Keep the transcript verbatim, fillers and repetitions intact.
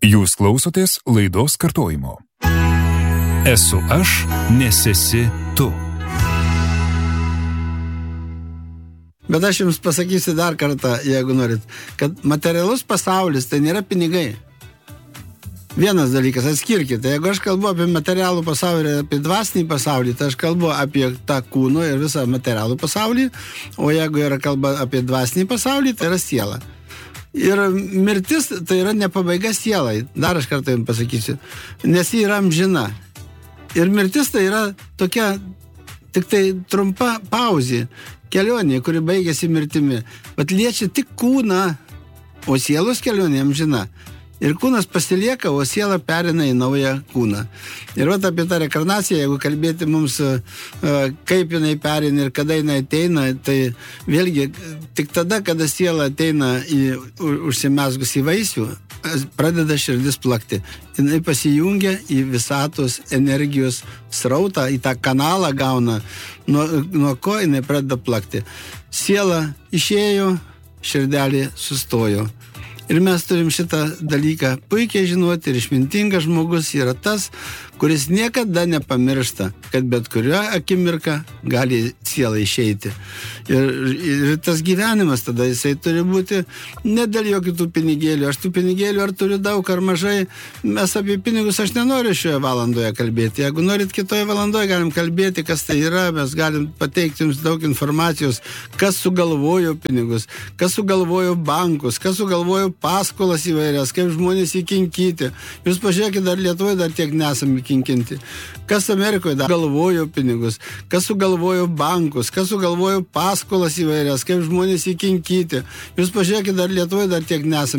Jūs klausotės laidos kartojimo. Esu aš, nes esi tu. Bet aš jums pasakysiu dar kartą, jeigu norit, kad materialus pasaulis tai nėra pinigai. Vienas dalykas, atskirkite. Jeigu aš kalbu apie materialų pasaulį, apie dvasinį pasaulį, tai aš kalbu apie tą kūno ir visą materialų pasaulį, o jeigu yra kalba apie dvasinį pasaulį, tai yra siela. Ir mirtis tai yra ne pabaiga sielai, dar aš kartą jums pasakysiu, nes ji yra amžina. Ir mirtis tai yra tokia tik tai trumpa pauzė, kelionė, kuri baigėsi mirtimi. Bet liečia tik kūną, o sielos kelionė amžina. Ir kūnas pasilieka, o siela perina į naują kūną. Ir vat apie tą rekarnaciją, jeigu kalbėti mums, kaip jinai perina ir kada jinai ateina, tai vėlgi tik tada, kada siela ateina į užsimezgus į vaisių, pradeda širdis plakti. Jinai pasijungia į visatos energijos srautą, į tą kanalą gauna, nuo, nuo ko jinai pradeda plakti. Siela išėjo, širdelė sustojo. Ir mes turim šitą dalyką puikiai žinoti, ir išmintingas žmogus yra tas, kuris niekada nepamiršta, kad bet kurio akimirką gali siela išeiti. Ir, ir tas gyvenimas tada jisai turi būti ne dėl jokių tų pinigėlių. Aš tų pinigėlių ar turiu daug ar mažai, mes apie pinigus aš nenoriu šioje valandoje kalbėti. Jeigu norit kitoje valandoje, galim kalbėti, kas tai yra, mes galim pateikti jums daug informacijos, kas sugalvojo pinigus, kas sugalvojo bankus, kas sugalvojo paskolas įvairias, kaip žmonės įkinkyti. Jūs pažiūrėkite, dar Lietuvoje dar tiek nesame įkinkinti. Kas Amerikoje dar galvojo pinigus, kas sugalvojo bankus, kas sugalvojo paskolas įvairias, kaip žmonės įkinkyti. Jūs pažiūrėkite, dar Lietuvoje dar tiek nesame